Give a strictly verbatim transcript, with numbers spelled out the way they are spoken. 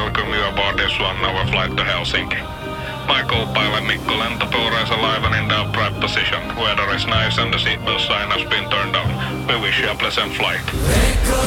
welcome you aboard this one-hour flight to Helsinki. My co-pilot Mikko lentopuureisa laivan in the upright position. Weather is nice and the seatbelt sign has been turned on. We wish you a pleasant flight.